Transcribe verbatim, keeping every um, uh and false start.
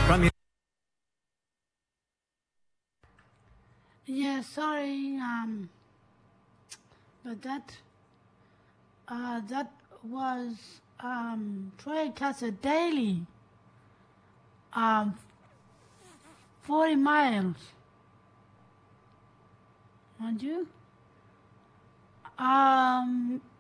From Yeah, sorry, um, but that, uh, that was, um, Troy Casa Daily, um, forty miles. And you? Um,